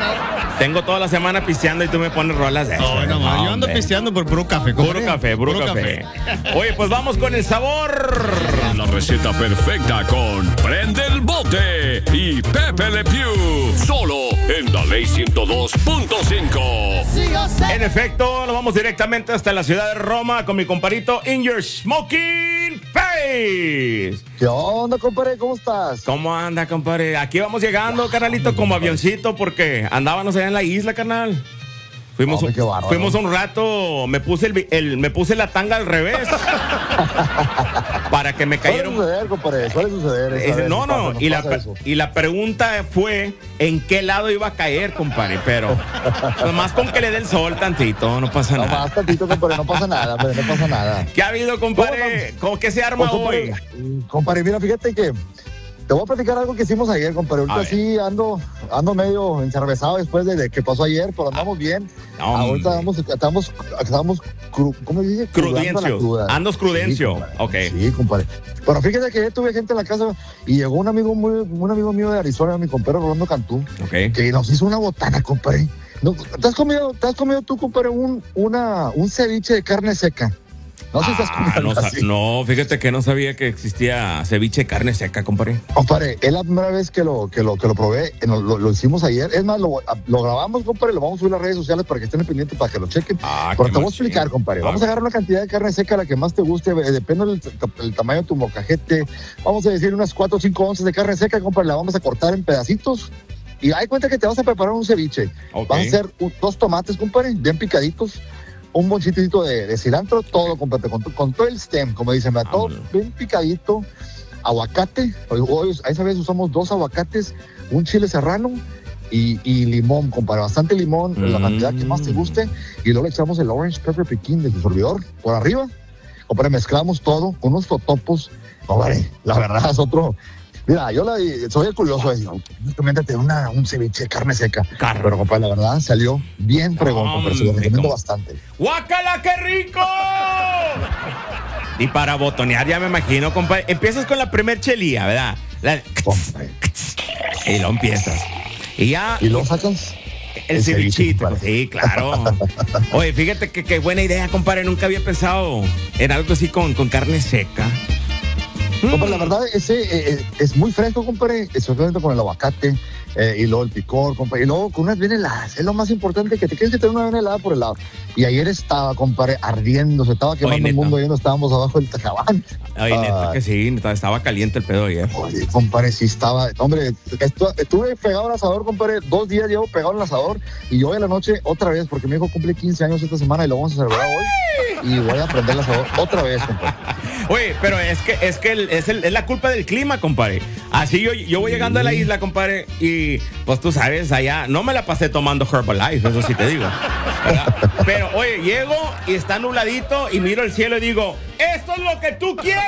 Tengo toda la semana pisteando y tú me pones rolas de eso. No, yo ando pisteando por puro café. Puro café. Oye, pues vamos con el sabor. La receta perfecta con Prende el Bote y Pepe Le Pew. Solo en la Ley 102.5. En efecto, nos vamos directamente hasta la ciudad de Roma con mi comparito In Your Smoking Face. ¿Qué onda, compadre? ¿Cómo estás? ¿Cómo anda, compadre? Aquí vamos llegando, carnalito, como avioncito, porque andábamos allá en la isla, carnal. Fuimos un rato, me puse la tanga al revés para que me cayera. Suele suceder, compadre, suele suceder. Y la pregunta fue ¿en qué lado iba a caer, compadre? Pero nomás con que le dé el sol tantito, no pasa nada. Nomás tantito, compadre, no pasa nada, pero no pasa nada. ¿Qué ha habido, compadre? ¿Cómo que se arma hoy? Compadre, mira, fíjate que te voy a platicar algo que hicimos ayer, compadre. Ahorita sí ando medio encervezado después de que pasó ayer, pero andamos bien. Ahorita estamos ¿cómo dice? Crudencio. Andos crudencio. Sí, ok. Sí, compadre. Pero fíjate que tuve gente en la casa y llegó un amigo mío de Arizona, mi compadre Rolando Cantú, que nos hizo una botana, compadre. ¿Te has comido tú, compadre, un ceviche de carne seca? No sé si estás comiendo así. No, fíjate que no sabía que existía ceviche de carne seca, compadre. Compadre, es la primera vez que lo probé, lo hicimos ayer. Es más, lo grabamos, compadre, lo vamos a subir a las redes sociales para que estén pendientes, para que lo chequen. Pero te voy a explicar, compadre. Vamos a agarrar una cantidad de carne seca, la que más te guste, depende del tamaño de tu mocajete. Vamos a decir unas 4 o 5 onzas de carne seca, compadre, la vamos a cortar en pedacitos. Y hay cuenta que te vas a preparar un ceviche. Vas a hacer 2 tomates, compadre, bien picaditos. Un bolsitito de cilantro, todo con todo el stem, como dicen, todo bien picadito, aguacate, hoy a esa vez usamos 2 aguacates, un chile serrano y limón, compadre, bastante limón, la cantidad que más te guste, y luego le echamos el orange pepper piquín del servidor por arriba, compadre, mezclamos todo con unos totopos, compadre, la verdad es otro. Mira, yo soy el curioso de decir, métete un ceviche de carne seca. Pero, compadre, la verdad salió bien fregón, compadre, se lo recomiendo bastante. ¡Guácala, qué rico! Y para botonear, ya me imagino, compadre. Empiezas con la primer chelía, ¿verdad? Y lo empiezas. Y luego sacas el cevichito. Sí, claro. Oye, fíjate que qué buena idea, compadre. Nunca había pensado en algo así con carne seca. Compadre, la verdad, ese es muy fresco, compadre, especialmente con el aguacate y luego el picor, compadre, y luego con unas bien heladas. Es lo más importante, que te quieres que tener una bien helada por el lado. Y ayer estaba, compadre, ardiendo, se estaba quemando el mundo y no estábamos abajo del Tacabán. Ay, neta que sí, estaba caliente el pedo ayer. Oye, compadre, sí estaba. Hombre, estuve pegado al asador, compadre, 2 días llevo pegado al asador y hoy en la noche otra vez, porque mi hijo cumple 15 años esta semana y lo vamos a celebrar hoy. Y voy a prender el asador otra vez, compadre. Oye, pero es la culpa del clima, compadre. Así yo voy llegando a la isla, compadre, y pues tú sabes, allá no me la pasé tomando Herbalife, eso sí te digo, ¿verdad? Pero, oye, llego y está nubladito y miro el cielo y digo, ¡esto es lo que tú quieres!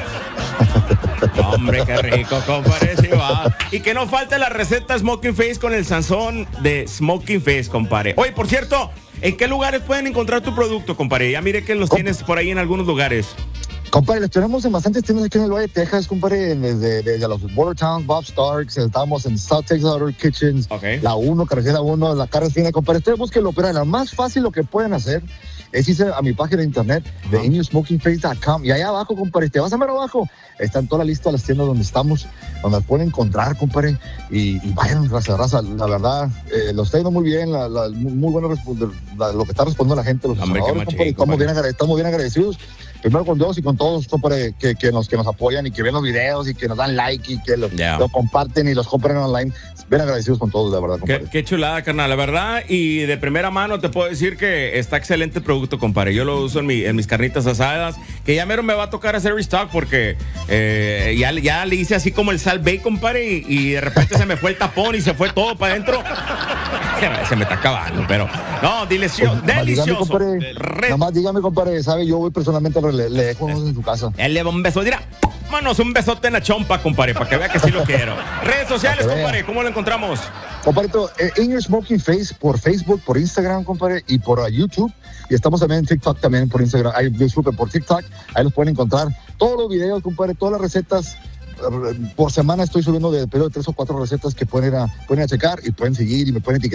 Hombre, qué rico, compadre, sí va. Y que no falte la receta Smoking Face con el Sansón de Smoking Face, compadre. Oye, por cierto, ¿en qué lugares pueden encontrar tu producto, compadre? Ya mire que los tienes por ahí en algunos lugares. Compadre, los tenemos en bastantes tiendas aquí en el Valle de Texas, compadre, desde los Border Towns, Bob Starks, estamos en South Texas Outdoor Kitchens, la 1, carretera 1, la carretera fina, compadre. Ustedes búsquenlo, pero lo más fácil lo que pueden hacer es irse a mi página de internet de InYourSmokingFace.com y allá abajo, compadre, te vas a ver abajo, está en toda la lista de las tiendas donde estamos, donde pueden encontrar, compadre, y vayan, raza, la verdad, lo está yendo muy bien, muy bueno lo que está respondiendo la gente, los asadores, compadre, estamos bien agradecidos, primero con Dios y con todos, compadre, que nos apoyan y que ven los videos y que nos dan like y que lo comparten y los compran online. Bien agradecidos con todos, la verdad, compadre. Qué chulada, carnal, la verdad, y de primera mano te puedo decir que está excelente el producto, compadre. Yo lo uso en mis carnitas asadas, que ya mero me va a tocar hacer restock porque ya le hice así como el sal bacon, compadre, y de repente se me fue el tapón y se fue todo para adentro. Se me está acabando, pero no, delicioso. Nada más dígame, compadre, sabe, yo voy personalmente, le dejo unos en su casa. Él le va un beso, dirá. Manos, un besote en la chompa, compadre, para que vea que sí lo quiero. Redes sociales, compadre, ¿cómo lo encontramos? Compadre, In Your Smoking Face por Facebook, por Instagram, compadre, y por YouTube. Y estamos también en TikTok, también por Instagram. Disculpe, por TikTok. Ahí los pueden encontrar. Todos los videos, compadre, todas las recetas. Por semana estoy subiendo de 3 o 4 recetas que pueden ir a checar y pueden seguir y me pueden etiquetar